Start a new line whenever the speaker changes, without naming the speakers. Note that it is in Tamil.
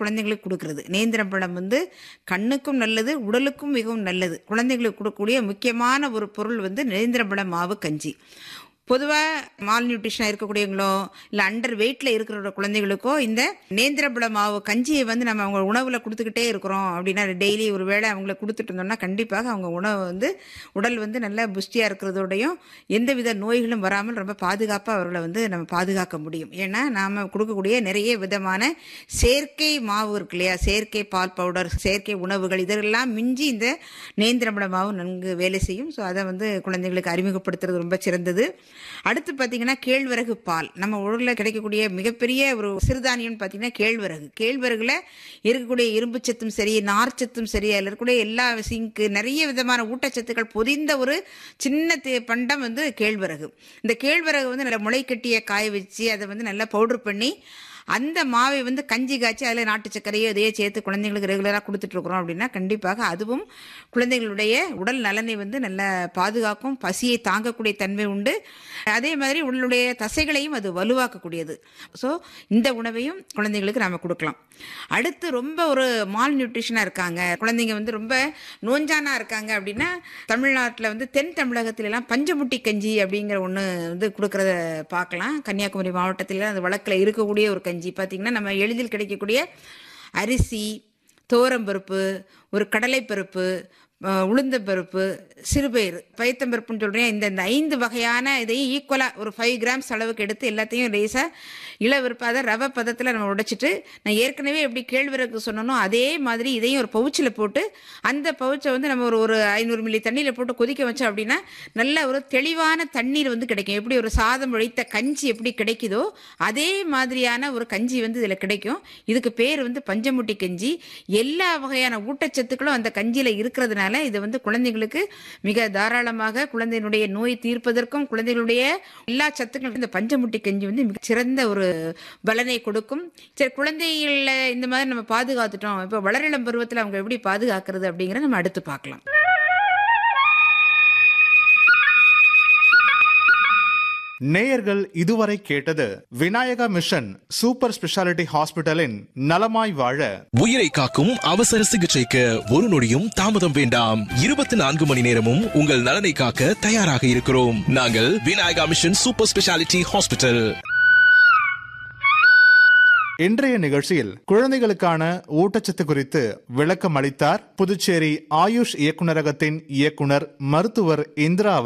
குழந்தைங்களுக்கு கொடுக்கறது. நேந்திரம்பழம் வந்து கண்ணுக்கும் நல்லது, உடலுக்கும் மிகவும் நல்லது. குழந்தைங்களுக்கு கொடுக்கக்கூடிய முக்கியமான ஒரு பொருள் வந்து நேந்திரம்பழ மாவு கஞ்சி. பொதுவாக மால் நியூட்ரிஷனாக இருக்கக்கூடியவங்களோ இல்லை அண்டர் வெயிட்டில் இருக்கிற குழந்தைகளுக்கோ இந்த நேந்திரம்பழ மாவு கஞ்சியை வந்து நம்ம அவங்க உணவில் கொடுத்துக்கிட்டே இருக்கிறோம் அப்படின்னா, டெய்லி ஒரு வேளை அவங்கள கொடுத்துட்டு இருந்தோம்னா கண்டிப்பாக அவங்க உணவு வந்து உடல் வந்து நல்லா புஷ்டியாக இருக்கிறதோடையும் எந்தவித நோய்களும் வராமல் ரொம்ப பாதுகாப்பாக அவர்களை வந்து நம்ம பாதுகாக்க முடியும். ஏன்னா நாம் கொடுக்கக்கூடிய நிறைய விதமான செயற்கை மாவு இருக்கு இல்லையா, செயற்கை பால் பவுடர், செயற்கை உணவுகள், இதெல்லாம் மிஞ்சி இந்த நேந்திரம்பழ மாவு நன்கு வேலை செய்யும். ஸோ அதை வந்து குழந்தைங்களுக்கு அறிமுகப்படுத்துறது ரொம்ப சிறந்தது. அடுத்து பார்த்தீங்கன்னா கேழ்வரகு பால். நம்ம ஊரில் கிடைக்கக்கூடிய மிகப்பெரிய ஒரு சிறுதானியம்னு பார்த்தீங்கன்னா கேழ்வரகு. கேழ்வரகுல இருக்கக்கூடிய இரும்பு சத்தும் சரி, நார்ச்சத்தும் சரி, அதில் இருக்கக்கூடிய எல்லா சிங்க்கு நிறைய விதமான ஊட்டச்சத்துக்கள் பொதிந்த ஒரு சின்ன பண்டம் வந்து கேழ்வரகு. இந்த கேழ்வரகு வந்து நல்லா முளை கட்டிய காய வச்சு அதை வந்து நல்லா பவுடர் பண்ணி அந்த மாவை வந்து கஞ்சி காய்ச்சி அதில் நாட்டு சர்க்கரையோ இதையே சேர்த்து குழந்தைங்களுக்கு ரெகுலராக கொடுத்துட்ருக்குறோம் அப்படின்னா கண்டிப்பாக அதுவும் குழந்தைகளுடைய உடல் நலனை வந்து நல்லா பாதுகாக்கும். பசியை தாங்கக்கூடிய தன்மை உண்டு. அதே மாதிரி உடலுடைய தசைகளையும் அது வலுவாக்கக்கூடியது. ஸோ இந்த உணவையும் குழந்தைங்களுக்கு நாம் கொடுக்கலாம். அடுத்து ரொம்ப ஒரு மால் நியூட்ரிஷனாக இருக்காங்க குழந்தைங்க, வந்து ரொம்ப நோஞ்சானா இருக்காங்க அப்படின்னா, தமிழ்நாட்டில் வந்து தென் தமிழகத்திலலாம் பஞ்சமுட்டி கஞ்சி அப்படிங்கிற ஒன்று வந்து கொடுக்குறத பார்க்கலாம். கன்னியாகுமரி மாவட்டத்தில் அந்த வழக்கில் இருக்கக்கூடிய ஒரு கஞ்சி பார்த்திங்கன்னா, நம்ம எளிதில் கிடைக்கக்கூடிய அரிசி, தோரம்பருப்பு, ஒரு கடலைப்பருப்பு, உளுந்தம்பருப்பு, சிறுபயிறு, பயத்தம்பருப்புன்னு சொல்கிறேன், இந்த 5 வகையான இதையும் ஈக்குவலாக ஒரு 5 கிராம்ஸ் அளவுக்கு எடுத்து எல்லாத்தையும் லேசாக இளவருப்பாத ரவை பதத்தில் நம்ம உடைச்சிட்டு, நான் ஏற்கனவே எப்படி கேழ்வரகு சொன்னனோ அதே மாதிரி இதையும் ஒரு பவுச்சில் போட்டு அந்த பவுச்சை வந்து நம்ம ஒரு 500 மில்லி தண்ணியில் போட்டு கொதிக்க வச்சோம் அப்படின்னா நல்ல ஒரு தெளிவான தண்ணீர் வந்து கிடைக்கும். எப்படி ஒரு சாதம் ஒழித்த கஞ்சி எப்படி கிடைக்குதோ அதே மாதிரியான ஒரு கஞ்சி வந்து இதில் கிடைக்கும். இதுக்கு பேர் வந்து பஞ்சமுட்டி கஞ்சி. எல்லா வகையான ஊட்டச்சத்துக்களும் அந்த கஞ்சியில் இருக்கிறதுனால இது வந்து குழந்தைங்களுக்கு மிக தாராளமாக குழந்தையினுடைய நோய் தீர்ப்பதற்கும் குழந்தைகளுடைய எல்லா சத்துக்களும் இந்த பஞ்சமுட்டி கஞ்சி வந்து மிக சிறந்த ஒரு பலனை கொடுக்கும். சரி, குழந்தைகள இந்த மாதிரி நம்ம பாதுகாத்துட்டோம், இப்போ வளரிளம் பருவத்தில் அவங்க எப்படி பாதுகாக்கிறது அப்படிங்கிறத நம்ம அடுத்து பார்க்கலாம்.
நேயர்கள் இதுவரை கேட்டது விநாயகா மிஷன் சூப்பர் ஸ்பெஷாலிட்டி ஹாஸ்பிட்டலின் நலமாய் வாழ.
உயிரை காக்கும் அவசர சிகிச்சைக்கு ஒரு நொடியும் தாமதம் வேண்டாம். 24 மணி நேரமும் உங்கள் நலனை காக்க தயாராக இருக்கிறோம். நாங்கள் Vinayaka mission super speciality hospital.
இன்றைய நிகழ்ச்சியில் குழந்தைகளுக்கான ஊட்டச்சத்து குறித்து விளக்கம் அளித்தார் புதுச்சேரி ஆயுஷ் இயக்குநரகத்தின் இயக்குனர் மருத்துவர் இந்திரா.